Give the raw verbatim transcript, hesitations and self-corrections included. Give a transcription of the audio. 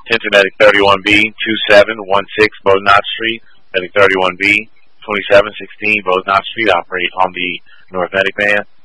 Attention Medic thirty-one B, two seven one six Beaudenot Street. Medic thirty-one B, twenty-seven sixteen Beaudenot Street. Operate on the North Medic van.